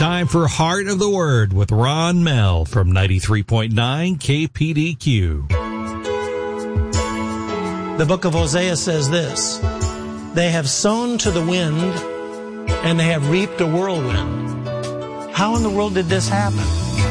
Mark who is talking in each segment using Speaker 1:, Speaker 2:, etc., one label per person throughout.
Speaker 1: time for Heart of the Word with Ron Mell from 93.9 KPDQ.
Speaker 2: The book of Hosea says this: they have sown to the wind and they have reaped a whirlwind. How in the world did this happen?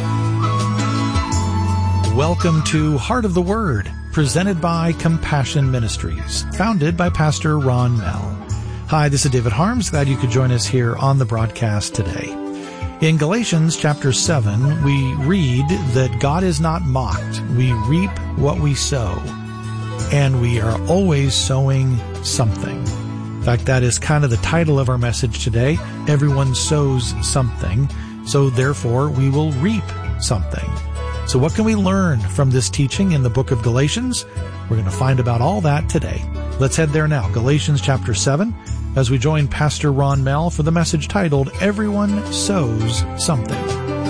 Speaker 3: Welcome to Heart of the Word, presented by Compassion Ministries, founded by Pastor Ron Mell. Hi, this is David Harms. Glad you could join us here on the broadcast today. In Galatians chapter 7, we read that God is not mocked. We reap what we sow, and we are always sowing something. In fact, that is kind of the title of our message today. Everyone sows something, so therefore we will reap something. So what can we learn from this teaching in the book of Galatians? We're going to find about all that today. Let's head there now. Galatians chapter 7, as we join Pastor Ron Mell for the message titled, Everyone Sows Something.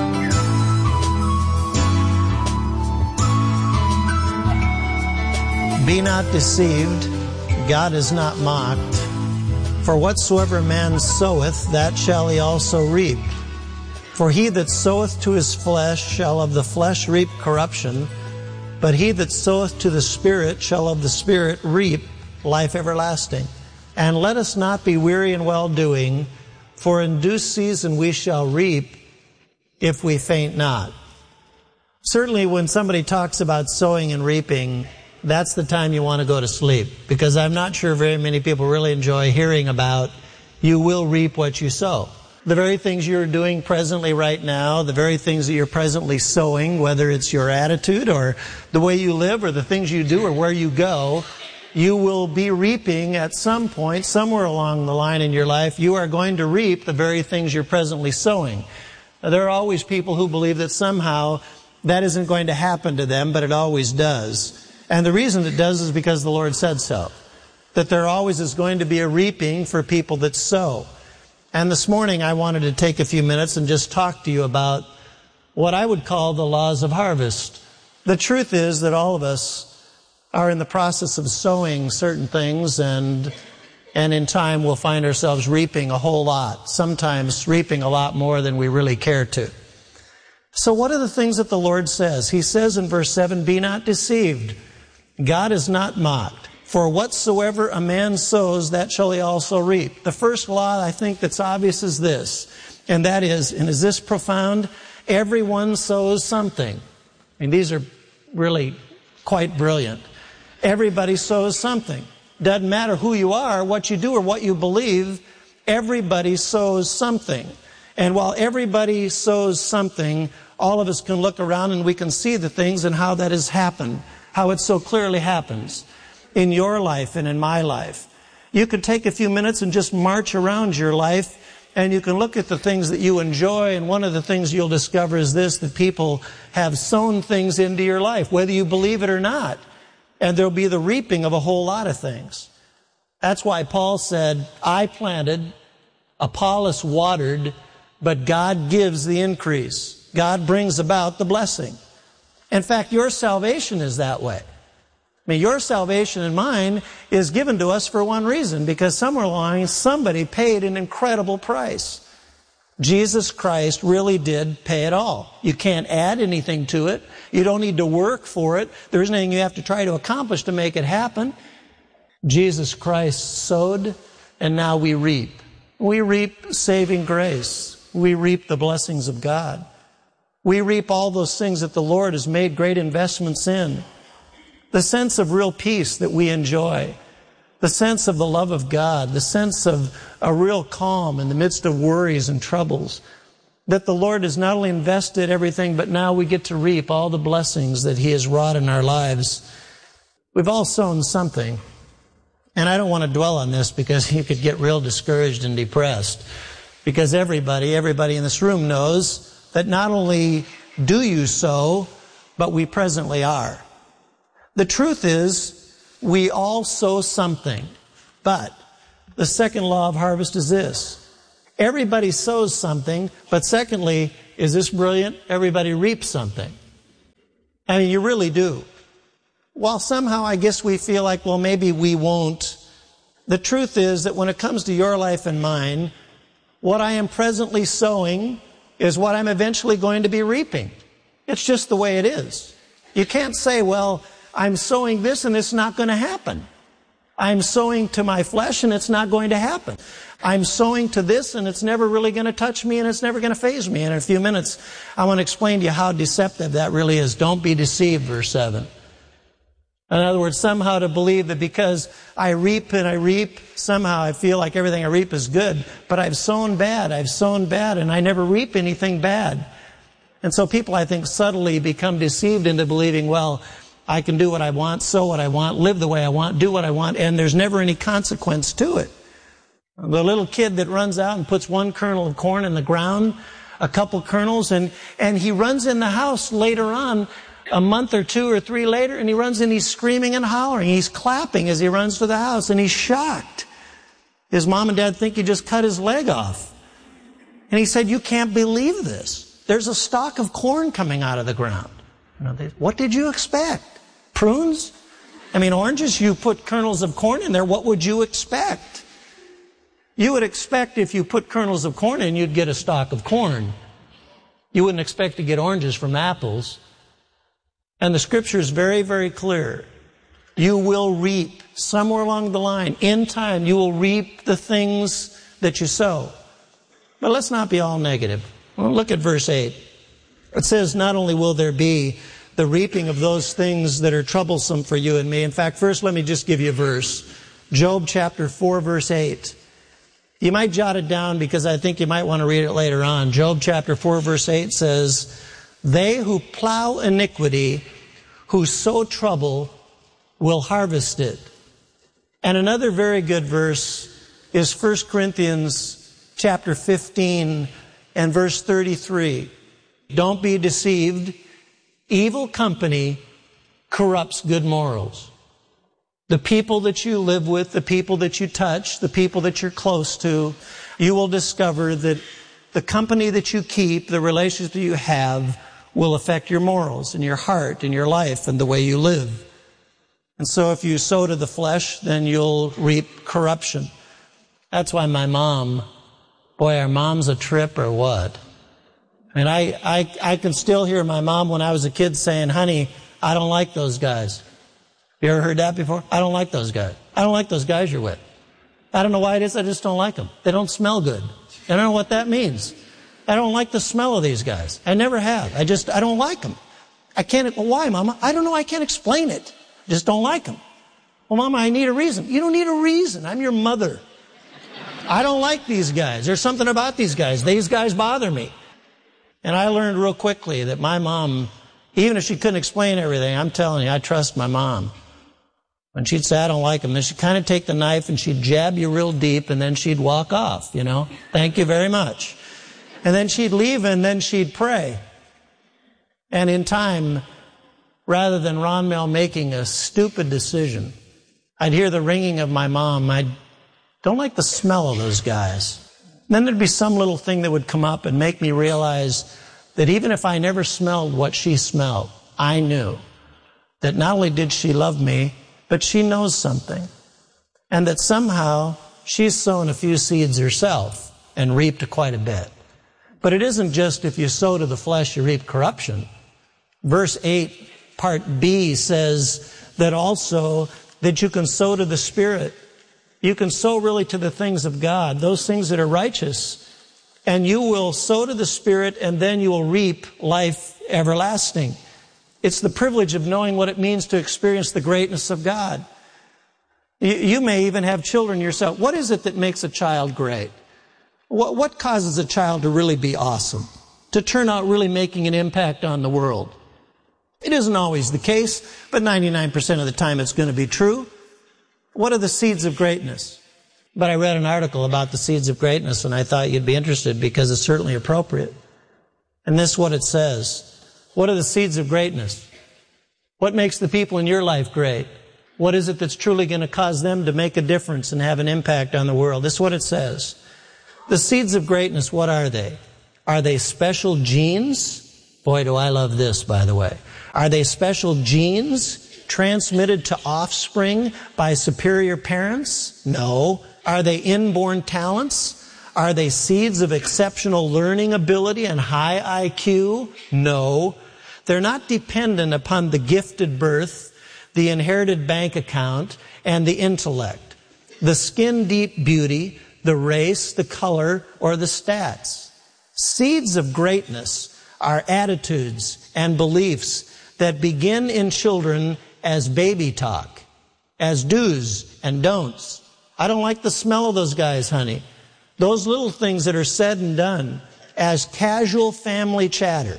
Speaker 2: Be not deceived, God is not mocked. For whatsoever a man soweth, that shall he also reap. For he that soweth to his flesh shall of the flesh reap corruption, but he that soweth to the Spirit shall of the Spirit reap life everlasting. And let us not be weary in well-doing, for in due season we shall reap if we faint not. Certainly when somebody talks about sowing and reaping, that's the time you want to go to sleep, because I'm not sure very many people really enjoy hearing about you will reap what you sow. The very things you're doing presently right now, the very things that you're presently sowing, whether it's your attitude or the way you live or the things you do or where you go, you will be reaping at some point, somewhere along the line in your life. You are going to reap the very things you're presently sowing. There are always people who believe that somehow that isn't going to happen to them, but it always does. And the reason it does is because the Lord said so. That there always is going to be a reaping for people that sow. And this morning I wanted to take a few minutes and just talk to you about what I would call the laws of harvest. The truth is that all of us are in the process of sowing certain things, and in time we'll find ourselves reaping a whole lot, sometimes reaping a lot more than we really care to. So what are the things that the Lord says? He says in verse 7, be not deceived. God is not mocked. For whatsoever a man sows, that shall he also reap. The first law I think that's obvious is this, and that is, and is this profound? Everyone sows something. And these are really quite brilliant. Everybody sows something. Doesn't matter who you are, what you do, or what you believe, everybody sows something. And while everybody sows something, all of us can look around and we can see the things and how that has happened, how it so clearly happens in your life and in my life. You could take a few minutes and just march around your life, and you can look at the things that you enjoy, and one of the things you'll discover is this, that people have sown things into your life, whether you believe it or not. And there'll be the reaping of a whole lot of things. That's why Paul said, I planted, Apollos watered, but God gives the increase. God brings about the blessing. In fact, your salvation is that way. I mean, your salvation and mine is given to us for one reason, because somewhere along somebody paid an incredible price. Jesus Christ really did pay it all. You can't add anything to it. You don't need to work for it. There isn't anything you have to try to accomplish to make it happen. Jesus Christ sowed, and now we reap. We reap saving grace. We reap the blessings of God. We reap all those things that the Lord has made great investments in. The sense of real peace that we enjoy. The sense of the love of God. The sense of a real calm in the midst of worries and troubles. That the Lord has not only invested everything, but now we get to reap all the blessings that He has wrought in our lives. We've all sown something. And I don't want to dwell on this because you could get real discouraged and depressed. Because everybody in this room knows that not only do you sow, but we presently are. The truth is, we all sow something. But the second law of harvest is this. Everybody sows something, but secondly, is this brilliant? Everybody reaps something. I mean, you really do. While somehow I guess we feel like, well, maybe we won't, the truth is that when it comes to your life and mine, what I am presently sowing is what I'm eventually going to be reaping. It's just the way it is. You can't say, well, I'm sowing this and it's not going to happen. I'm sowing to my flesh and it's not going to happen. I'm sowing to this and it's never really going to touch me and it's never going to faze me. And in a few minutes, I want to explain to you how deceptive that really is. Don't be deceived, verse 7. In other words, somehow to believe that because I reap and I reap, somehow I feel like everything I reap is good. But I've sown bad, and I never reap anything bad. And so people, I think, subtly become deceived into believing, well, I can do what I want, sow what I want, live the way I want, do what I want, and there's never any consequence to it. The little kid that runs out and puts one kernel of corn in the ground, a couple kernels, and he runs in the house later on, a month or 2 or 3 later, and he runs in, he's screaming and hollering. He's clapping as he runs to the house, and he's shocked. His mom and dad think he just cut his leg off. And he said, you can't believe this. There's a stalk of corn coming out of the ground. What did you expect? Prunes? Oranges, you put kernels of corn in there, what would you expect? You would expect if you put kernels of corn in, you'd get a stalk of corn. You wouldn't expect to get oranges from apples. And the scripture is very, very clear. You will reap somewhere along the line. In time, you will reap the things that you sow. But let's not be all negative. Well, look at verse 8. It says, not only will there be the reaping of those things that are troublesome for you and me. In fact, first let me just give you a verse. Job chapter 4, verse 8. You might jot it down because I think you might want to read it later on. Job chapter 4, verse 8 says, they who plow iniquity, who sow trouble, will harvest it. And another very good verse is 1 Corinthians chapter 15 and verse 33. Don't be deceived. Evil company corrupts good morals. The people that you live with, the people that you touch, the people that you're close to, you will discover that the company that you keep, the relationships that you have, will affect your morals and your heart and your life and the way you live. And so if you sow to the flesh, then you'll reap corruption. That's why my mom, boy, our mom's a trip or what? I can still hear my mom when I was a kid saying, honey, I don't like those guys. You ever heard that before? I don't like those guys. I don't like those guys you're with. I don't know why it is, I just don't like them. They don't smell good. I don't know what that means. I don't like the smell of these guys. I never have. I don't like them. Why, Mama? I don't know. I can't explain it. I just don't like them. Well, Mama, I need a reason. You don't need a reason. I'm your mother. I don't like these guys. There's something about these guys. These guys bother me. And I learned real quickly that my mom, even if she couldn't explain everything, I'm telling you, I trust my mom. When she'd say, I don't like them, then she'd kind of take the knife and she'd jab you real deep and then she'd walk off, Thank you very much. And then she'd leave and then she'd pray. And in time, rather than Ron Mel making a stupid decision, I'd hear the ringing of my mom. I don't like the smell of those guys. And then there'd be some little thing that would come up and make me realize that even if I never smelled what she smelled, I knew that not only did she love me, but she knows something. And that somehow she's sown a few seeds herself and reaped quite a bit. But it isn't just if you sow to the flesh, you reap corruption. Verse 8, part B says that also that you can sow to the Spirit. You can sow really to the things of God, those things that are righteous. And you will sow to the Spirit and then you will reap life everlasting. It's the privilege of knowing what it means to experience the greatness of God. You may even have children yourself. What is it that makes a child great? What causes a child to really be awesome? To turn out really making an impact on the world? It isn't always the case, but 99% of the time it's going to be true. What are the seeds of greatness? But I read an article about the seeds of greatness and I thought you'd be interested because it's certainly appropriate. And this is what it says. What are the seeds of greatness? What makes the people in your life great? What is it that's truly going to cause them to make a difference and have an impact on the world? This is what it says. The seeds of greatness, what are they? Are they special genes? Boy, do I love this, by the way. Are they special genes transmitted to offspring by superior parents? No. Are they inborn talents? Are they seeds of exceptional learning ability and high IQ? No. They're not dependent upon the gifted birth, the inherited bank account, and the intellect, the skin-deep beauty, the race, the color, or the stats. Seeds of greatness are attitudes and beliefs that begin in children as baby talk, as do's and don'ts. I don't like the smell of those guys, honey. Those little things that are said and done as casual family chatter,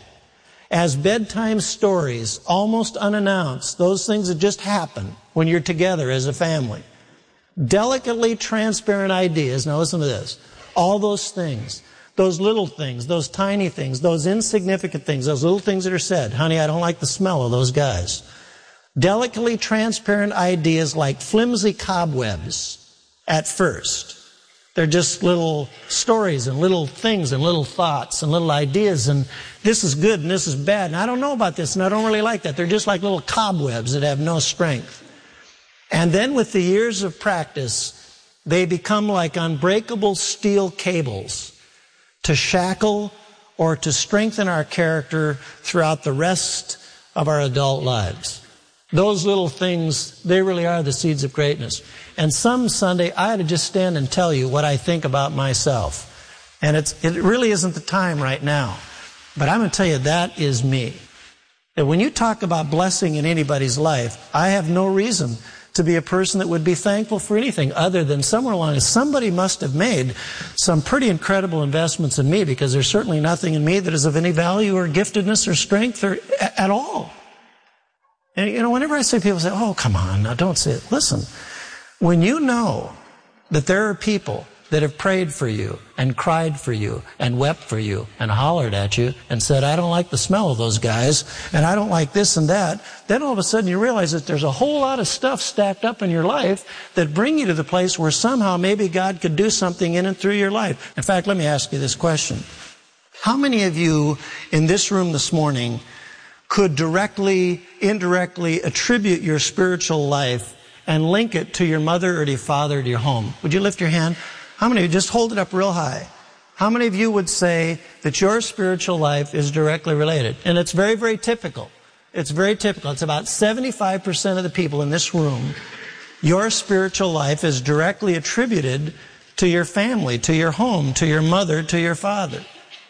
Speaker 2: as bedtime stories, almost unannounced, those things that just happen when you're together as a family. Delicately transparent ideas, now listen to this, all those things, those little things, those tiny things, those insignificant things, those little things that are said, honey, I don't like the smell of those guys. Delicately transparent ideas like flimsy cobwebs at first. They're just little stories and little things and little thoughts and little ideas, and this is good and this is bad, and I don't know about this and I don't really like that. They're just like little cobwebs that have no strength. And then with the years of practice, they become like unbreakable steel cables to shackle or to strengthen our character throughout the rest of our adult lives. Those little things, they really are the seeds of greatness. And some Sunday, I ought to just stand and tell you what I think about myself. And it really isn't the time right now. But I'm going to tell you, that is me. And when you talk about blessing in anybody's life, I have no reason to be a person that would be thankful for anything other than somewhere along somebody must have made some pretty incredible investments in me, because there's certainly nothing in me that is of any value or giftedness or strength or at all. And, you know, whenever I say, people say, oh, come on, now don't say it. Listen, when you know that there are people that have prayed for you and cried for you and wept for you and hollered at you and said, I don't like the smell of those guys and I don't like this and that, then all of a sudden you realize that there's a whole lot of stuff stacked up in your life that bring you to the place where somehow maybe God could do something in and through your life. In fact, let me ask you this question. How many of you in this room this morning could directly, indirectly attribute your spiritual life and link it to your mother or to your father or to your home? Would you lift your hand? How many of you, just hold it up real high. How many of you would say that your spiritual life is directly related? And it's very, very typical. It's very typical. It's about 75% of the people in this room, your spiritual life is directly attributed to your family, to your home, to your mother, to your father.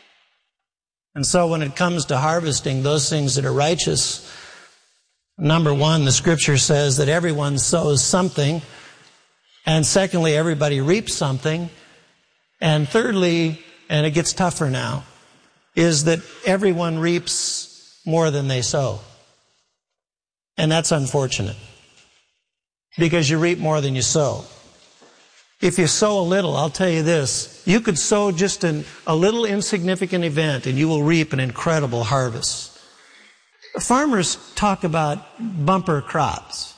Speaker 2: And so when it comes to harvesting those things that are righteous, number one, the scripture says that everyone sows something. And secondly, everybody reaps something. And thirdly, and it gets tougher now, is that everyone reaps more than they sow. And that's unfortunate, because you reap more than you sow. If you sow a little, I'll tell you this, you could sow just a little insignificant event and you will reap an incredible harvest. Farmers talk about bumper crops.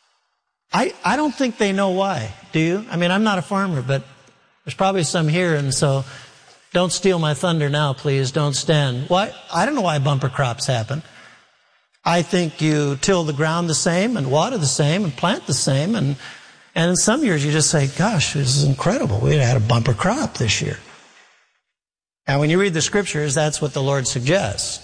Speaker 2: I don't think they know why, do you? I mean, I'm not a farmer, but there's probably some here, and so don't steal my thunder now, please. Don't stand. Why? I don't know why bumper crops happen. I think you till the ground the same and water the same and plant the same, and in some years you just say, gosh, this is incredible. We had a bumper crop this year. And when you read the scriptures, that's what the Lord suggests.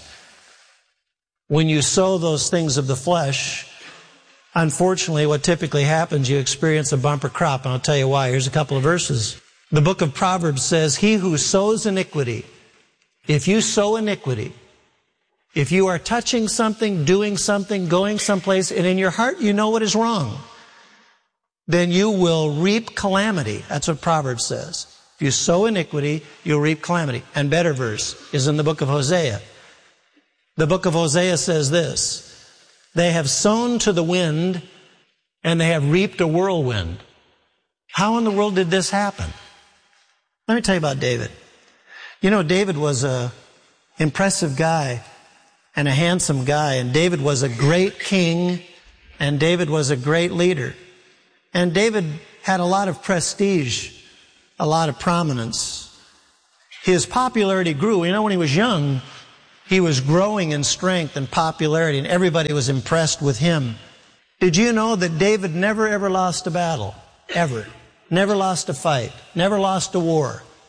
Speaker 2: When you sow those things of the flesh, unfortunately, what typically happens, you experience a bumper crop, and I'll tell you why. Here's a couple of verses. The book of Proverbs says, he who sows iniquity, if you sow iniquity, if you are touching something, doing something, going someplace, and in your heart you know what is wrong, then you will reap calamity. That's what Proverbs says. If you sow iniquity, you'll reap calamity. And better verse is in the book of Hosea. The book of Hosea says this, they have sown to the wind, and they have reaped a whirlwind. How in the world did this happen? Let me tell you about David. You know, David was an impressive guy and a handsome guy, and David was a great king, and David was a great leader. And David had a lot of prestige, a lot of prominence. His popularity grew. You know, when he was young, he was growing in strength and popularity, and everybody was impressed with him. Did you know that David never ever lost a battle? Ever. Never lost a fight. Never lost a war.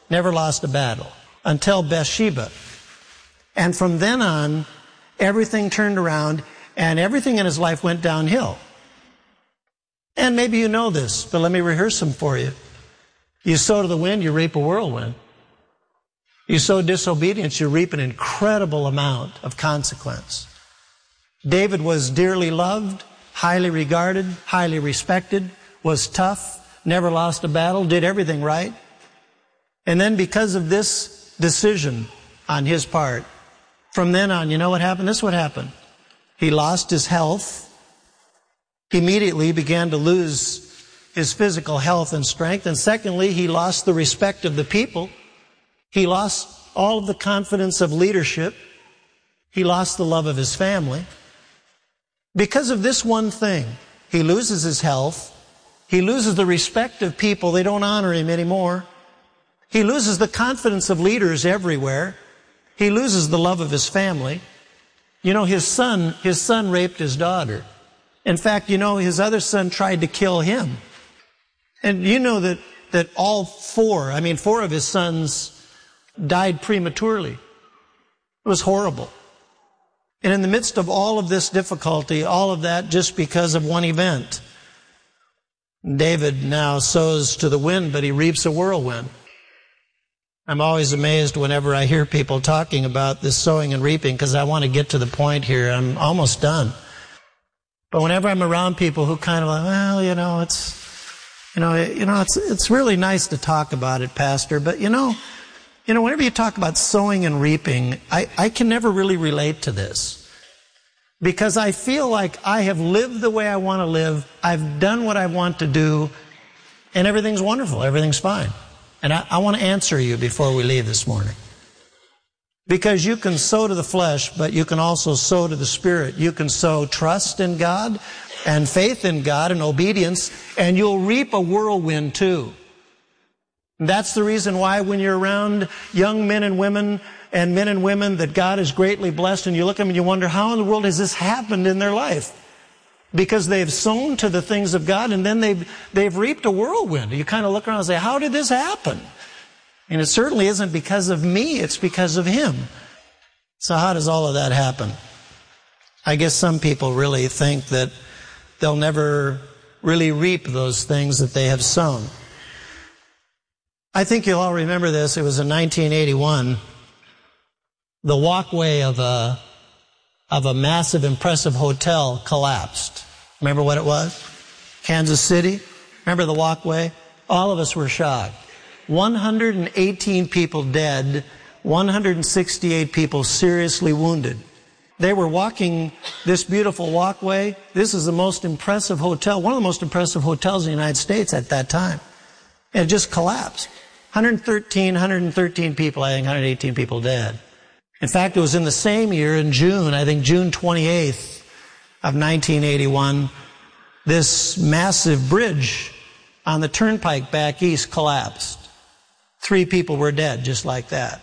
Speaker 2: never lost a battle until Bathsheba. And from then on, everything turned around and everything in his life went downhill. And maybe you know this, but let me rehearse them for you. You sow to the wind, you reap a whirlwind. You sow disobedience, you reap an incredible amount of consequence. David was dearly loved, highly regarded, highly respected, was tough, never lost a battle, did everything right. And then because of this decision on his part, from then on, you know what happened? This is what happened. He lost his health. He immediately began to lose his physical health and strength. And secondly, he lost the respect of the people. He lost all of the confidence of leadership. He lost the love of his family. Because of this one thing, he loses his health. He loses the respect of people. They don't honor him anymore. He loses the confidence of leaders everywhere. He loses the love of his family. You know, his son raped his daughter. In fact, you know, his other son tried to kill him. And you know that all four of his sons died prematurely. It was horrible. And in the midst of all of this difficulty, all of that just because of one event, David now sows to the wind, but he reaps a whirlwind. I'm always amazed whenever I hear people talking about this sowing and reaping, because I want to get to the point here. I'm almost done. But whenever I'm around people who kind of like, well, it's really nice to talk about it, Pastor, but whenever you talk about sowing and reaping, I can never really relate to this. Because I feel like I have lived the way I want to live, I've done what I want to do, and everything's wonderful, everything's fine. And I want to answer you before we leave this morning. Because you can sow to the flesh, but you can also sow to the Spirit. You can sow trust in God and faith in God and obedience, and you'll reap a whirlwind too. And that's the reason why when you're around young men and women that God has greatly blessed, and you look at them and you wonder, how in the world has this happened in their life? Because they've sown to the things of God, and then they've reaped a whirlwind. You kind of look around and say, how did this happen? And it certainly isn't because of me, it's because of Him. So how does all of that happen? I guess some people really think that they'll never really reap those things that they have sown. I think you'll all remember this. It was in 1981. The walkway of a massive, impressive hotel collapsed. Remember what it was? Kansas City. Remember the walkway? All of us were shocked. 118 people dead, 168 people seriously wounded. They were walking this beautiful walkway. This is the most impressive hotel, one of the most impressive hotels in the United States at that time. And it just collapsed. 113 people, I think 118 people dead. In fact, it was in the same year, in June, I think June 28th of 1981, this massive bridge on the turnpike back east collapsed. 3 people were dead, just like that.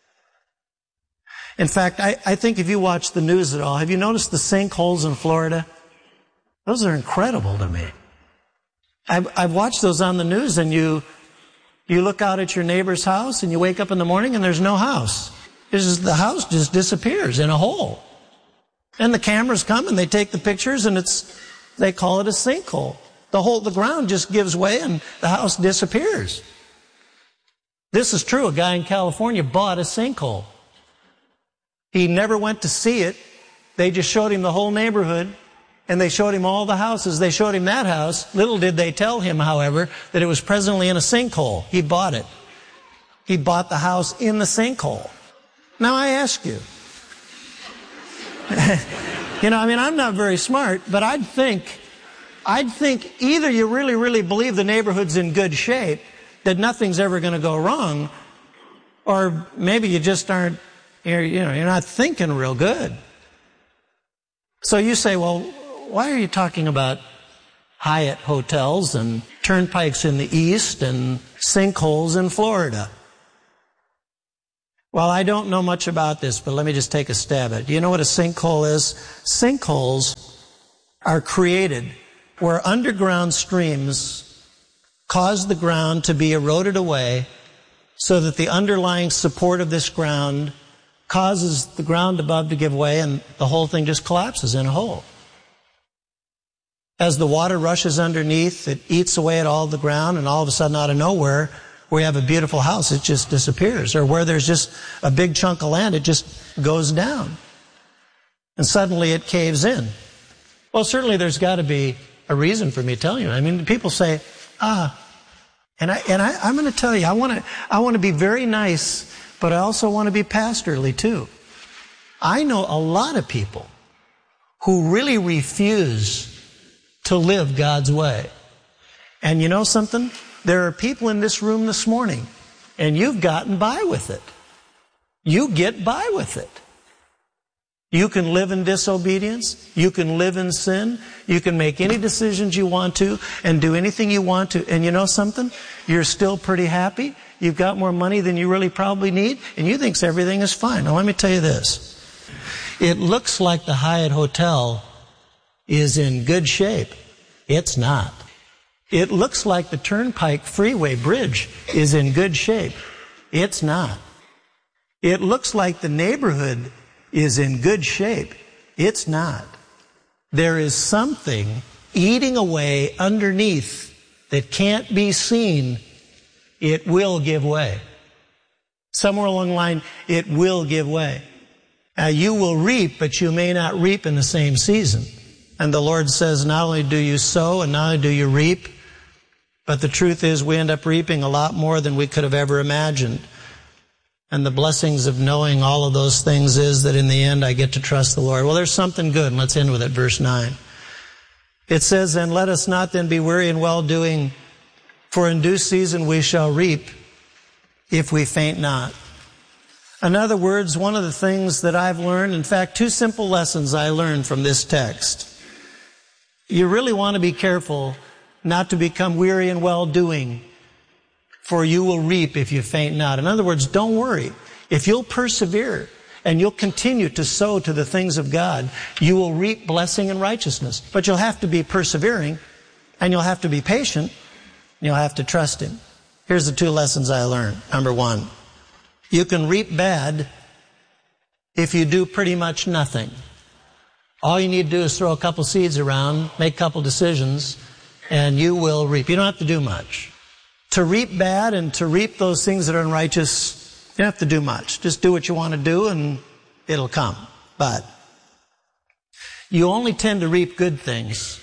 Speaker 2: In fact, I think if you watch the news at all, have you noticed the sinkholes in Florida? Those are incredible to me. I've watched those on the news, and you look out at your neighbor's house, and you wake up in the morning, and there's no house. The house just disappears in a hole. And the cameras come, and they take the pictures, and they call it a sinkhole. The ground just gives way, and the house disappears. This is true. A guy in California bought a sinkhole. He never went to see it. They just showed him the whole neighborhood, and they showed him all the houses. They showed him that house. Little did they tell him, however, that it was presently in a sinkhole. He bought it. He bought the house in the sinkhole. Now I ask you, I'm not very smart, but I'd think either you really, really believe the neighborhood's in good shape, that nothing's ever going to go wrong, or maybe you just aren't, you're not thinking real good. So you say, well, why are you talking about Hyatt hotels and turnpikes in the east and sinkholes in Florida? Well, I don't know much about this, but let me just take a stab at it. Do you know what a sinkhole is? Sinkholes are created where underground streams cause the ground to be eroded away, so that the underlying support of this ground causes the ground above to give way and the whole thing just collapses in a hole. As the water rushes underneath, it eats away at all the ground, and all of a sudden out of nowhere, where you have a beautiful house, it just disappears. Or where there's just a big chunk of land, it just goes down. And suddenly it caves in. Well, certainly there's got to be a reason for me telling you. I mean, people say, I'm going to tell you, I want to be very nice, but I also want to be pastorly too. I know a lot of people who really refuse to live God's way. And you know something? There are people in this room this morning, and you've gotten by with it. You get by with it. You can live in disobedience. You can live in sin. You can make any decisions you want to and do anything you want to. And you know something? You're still pretty happy. You've got more money than you really probably need, and you think everything is fine. Now let me tell you this. It looks like the Hyatt Hotel is in good shape. It's not. It looks like the Turnpike Freeway Bridge is in good shape. It's not. It looks like the neighborhood is in good shape. It's not. There is something eating away underneath that can't be seen. It will give way. Somewhere along the line, it will give way. Now, you will reap, but you may not reap in the same season. And the Lord says, not only do you sow and not only do you reap, but the truth is we end up reaping a lot more than we could have ever imagined. And the blessings of knowing all of those things is that in the end I get to trust the Lord. Well, there's something good, and let's end with it, verse 9. It says, and let us not then be weary in well-doing, for in due season we shall reap if we faint not. In other words, one of the things that I've learned, in fact, two simple lessons I learned from this text. You really want to be careful not to become weary in well-doing, for you will reap if you faint not. In other words, don't worry. If you'll persevere and you'll continue to sow to the things of God, you will reap blessing and righteousness. But you'll have to be persevering, and you'll have to be patient, and you'll have to trust Him. Here's the two lessons I learned. Number one, you can reap bad if you do pretty much nothing. All you need to do is throw a couple seeds around, make a couple decisions, and you will reap. You don't have to do much. To reap bad and to reap those things that are unrighteous, you don't have to do much. Just do what you want to do and it'll come. But you only tend to reap good things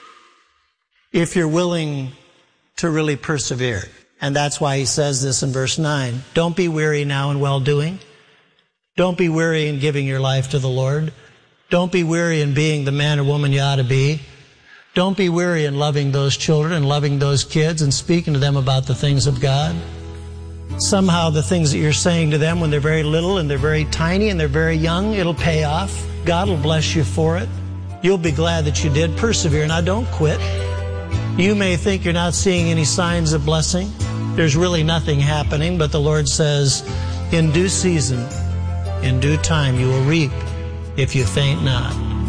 Speaker 2: if you're willing to really persevere. And that's why he says this in verse 9. Don't be weary now in well-doing. Don't be weary in giving your life to the Lord. Don't be weary in being the man or woman you ought to be. Don't be weary in loving those children and loving those kids and speaking to them about the things of God. Somehow the things that you're saying to them when they're very little and they're very tiny and they're very young, it'll pay off. God will bless you for it. You'll be glad that you did. Persevere. Now don't quit. You may think you're not seeing any signs of blessing. There's really nothing happening, but the Lord says, in due season, in due time, you will reap if you faint not.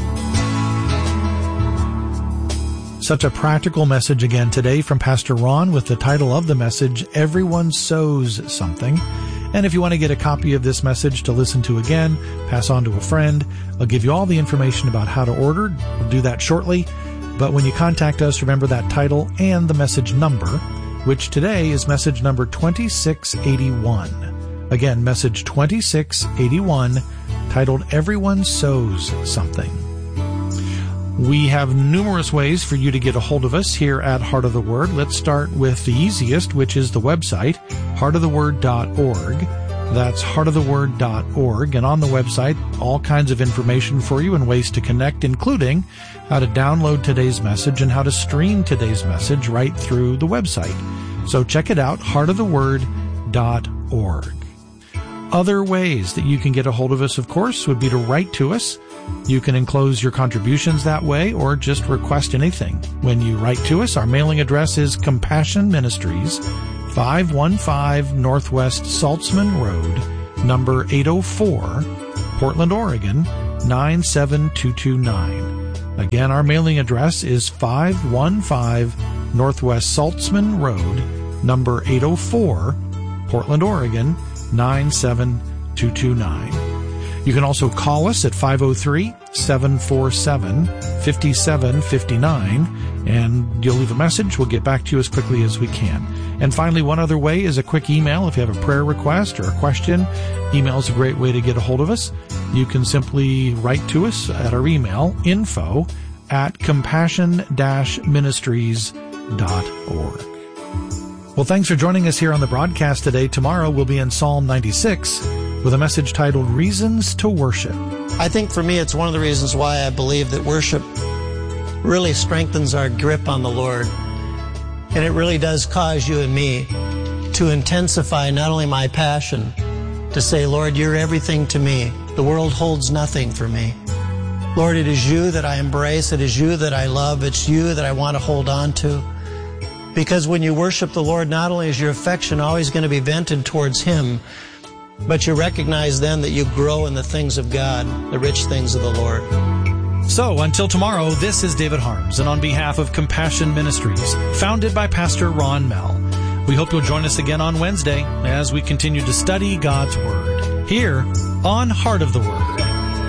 Speaker 3: Such a practical message again today from Pastor Ron with the title of the message, Everyone Sows Something. And if you want to get a copy of this message to listen to again, pass on to a friend, I'll give you all the information about how to order. We'll do that shortly. But when you contact us, remember that title and the message number, which today is message number 2681. Again, message 2681, titled Everyone Sows Something. We have numerous ways for you to get a hold of us here at Heart of the Word. Let's start with the easiest, which is the website, heartoftheword.org. That's heartoftheword.org. And on the website, all kinds of information for you and ways to connect, including how to download today's message and how to stream today's message right through the website. So check it out, heartoftheword.org. Other ways that you can get a hold of us, of course, would be to write to us. You can enclose your contributions that way or just request anything. When you write to us, our mailing address is Compassion Ministries, 515 Northwest Saltzman Road, number 804, Portland, Oregon, 97229. Again, our mailing address is 515 Northwest Saltzman Road, number 804, Portland, Oregon, 97229. You can also call us at 503-747-5759, and you'll leave a message. We'll get back to you as quickly as we can. And finally, one other way is a quick email. If you have a prayer request or a question, email is a great way to get a hold of us. You can simply write to us at our email, info@compassion-ministries.org. Well, thanks for joining us here on the broadcast today. Tomorrow we'll be in Psalm 96 with a message titled Reasons to Worship.
Speaker 2: I think for me it's one of the reasons why I believe that worship really strengthens our grip on the Lord. And it really does cause you and me to intensify not only my passion, to say, Lord, you're everything to me. The world holds nothing for me. Lord, it is you that I embrace. It is you that I love. It's you that I want to hold on to. Because when you worship the Lord, not only is your affection always going to be vented towards Him, but you recognize then that you grow in the things of God, the rich things of the Lord.
Speaker 3: So, until tomorrow, this is David Harms, and on behalf of Compassion Ministries, founded by Pastor Ron Mell, we hope you'll join us again on Wednesday as we continue to study God's Word, here on Heart of the Word.